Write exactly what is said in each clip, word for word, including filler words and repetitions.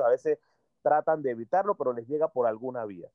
ellos a veces tratan de evitarlo, pero les llega por alguna vía.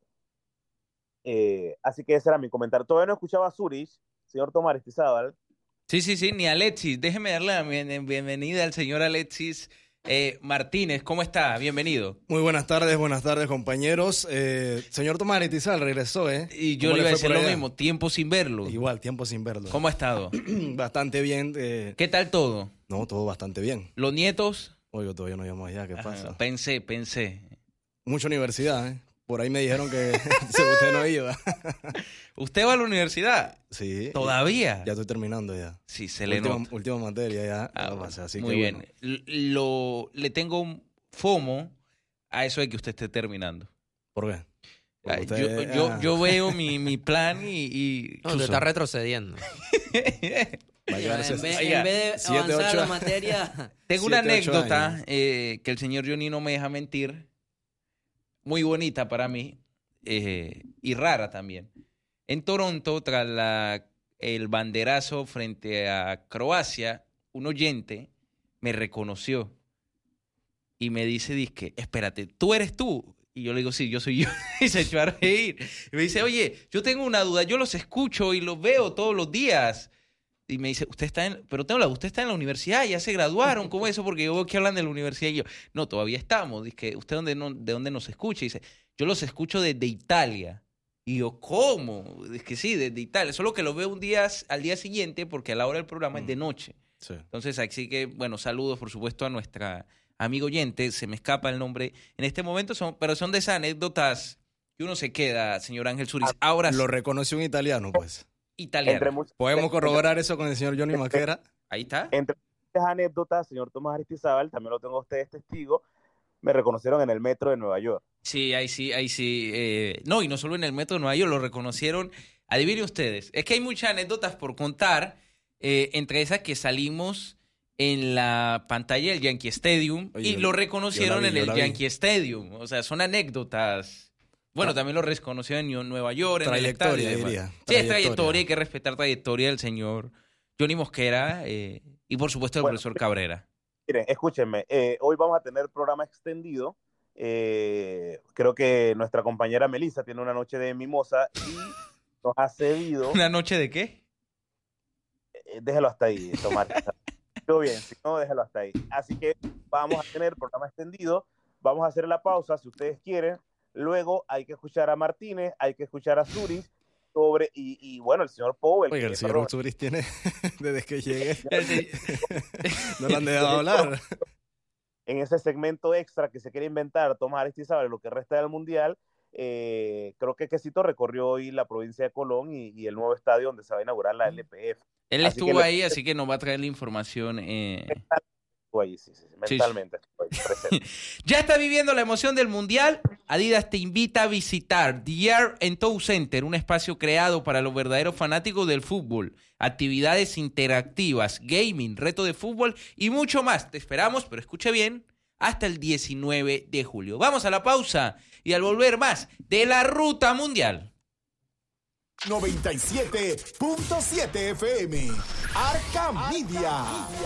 Eh, así que ese era mi comentario. Todavía no escuchaba a Zurich, señor Tomás Aristizábal. Sí, sí, sí, ni Alexis. Déjeme darle la bienvenida al señor Alexis eh, Martínez. ¿Cómo está? Bienvenido. Muy buenas tardes, buenas tardes, compañeros. Eh, señor Tomás Aristizábal regresó, ¿eh? Y yo le iba a decir lo mismo, tiempo sin verlo. Igual, tiempo sin verlo. ¿Cómo ha estado? Bastante bien. Eh... ¿Qué tal todo? No, todo bastante bien. ¿Los nietos? Oye, todavía no llamamos allá, ¿qué Ajá, pasa? Pensé, pensé. Mucha universidad, ¿eh? Por ahí me dijeron que usted no iba. ¿Usted va a la universidad? Sí. ¿Todavía? Ya estoy terminando ya. Sí, se le última, nota. Última materia ya. Ah, no bueno, pasa, así muy que bien. Bueno. Lo, le tengo un FOMO a eso de que usted esté terminando. ¿Por qué? Ay, usted, yo, yo, ah. yo veo mi, mi plan y... y... No, te está retrocediendo. Va a llevarse en, vez, Oiga, en vez de siete, avanzar ocho la años. materia... Tengo una Siete, ocho anécdota años. eh, que el señor Johnny no me deja mentir, muy bonita para mí eh, y rara también. En Toronto, tras la, el banderazo frente a Croacia, un oyente me reconoció y me dice, dizque, espérate, ¿tú eres tú? Y yo le digo, sí, yo soy yo. Y se echó a reír. Y me dice, oye, yo tengo una duda, yo los escucho y los veo todos los días. Y me dice, usted está en, pero tengo la, usted está en la universidad, ya se graduaron, ¿cómo es eso? Porque yo veo que hablan de la universidad y yo, no, todavía estamos. Dice, ¿usted dónde, no, de dónde nos escucha? Y dice, yo los escucho desde Italia. Y yo, ¿cómo? Dice que sí, desde Italia. Solo que lo veo un día, al día siguiente, porque a la hora del programa mm. es de noche. Sí. Entonces, así que, bueno, saludos, por supuesto, a nuestra amiga oyente. Se me escapa el nombre en este momento, son, pero son de esas anécdotas que uno se queda, señor Ángel Zuriz. Ahora Lo reconoció un italiano, pues. Italiana. Muchas, ¿Podemos corroborar eso con el señor Johnny Maquera? Ahí está. Entre muchas anécdotas, señor Tomás Aristizábal, también lo tengo a ustedes testigo, me reconocieron en el metro de Nueva York. Sí, ahí sí, ahí sí. Eh, no, y no solo en el metro de Nueva York, lo reconocieron. Adivinen ustedes, es que hay muchas anécdotas por contar, eh, entre esas que salimos en la pantalla del Yankee Stadium. Oye, y lo reconocieron vi, en el Yankee Stadium. O sea, son anécdotas. Bueno, también lo reconoció en Nueva York, en el estadio. Trayectoria, diría. Sí, trayectoria. es trayectoria, hay que respetar trayectoria del señor Johnny Mosquera eh, y, por supuesto, del bueno, profesor Cabrera. Miren, escúchenme, eh, hoy vamos a tener programa extendido. Eh, creo que nuestra compañera Melissa tiene una noche de mimosa y nos ha cedido... ¿Una noche de qué? Eh, déjalo hasta ahí, Tomás. Todo bien, si no, déjalo hasta ahí. Así que vamos a tener programa extendido, vamos a hacer la pausa si ustedes quieren. Luego hay que escuchar a Martínez, hay que escuchar a Zurich sobre, y, y bueno, el señor Powell. Oiga, el señor Zurich tiene, desde que llegue, no lo han dejado hablar. En ese segmento extra que se quiere inventar Tomás Aristizábal, lo que resta del Mundial, eh, creo que Quesito recorrió hoy la provincia de Colón y, y el nuevo estadio donde se va a inaugurar la L P F. Él así estuvo ahí, le... así que nos va a traer la información. Eh... Ahí, sí, sí, mentalmente. Sí, sí. Ya está viviendo la emoción del Mundial. Adidas te invita a visitar The Year and Tow Center, un espacio creado para los verdaderos fanáticos del fútbol. Actividades interactivas, gaming, reto de fútbol y mucho más. Te esperamos, pero escuche bien, hasta el diecinueve de julio. Vamos a la pausa y al volver más de la Ruta Mundial. noventa y siete punto siete F M Arca Media.